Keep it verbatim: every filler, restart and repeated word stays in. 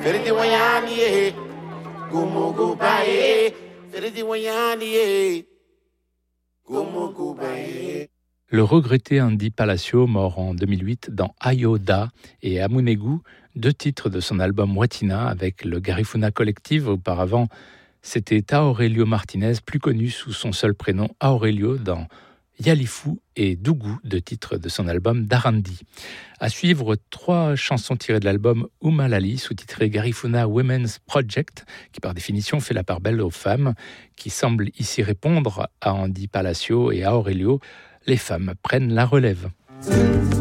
Le regretté Andy Palacio, mort en deux mille huit dans Ayoda et Amunegu, deux titres de son album Watina avec le Garifuna Collective. Auparavant, c'était Aurelio Martinez, plus connu sous son seul prénom Aurelio dans Yalifu et Dougou, deux titres de son album Darandi. À suivre, trois chansons tirées de l'album Umalali, sous-titré Garifuna Women's Project, qui par définition fait la part belle aux femmes, qui semble ici répondre à Andy Palacio et à Aurelio. Les femmes prennent la relève.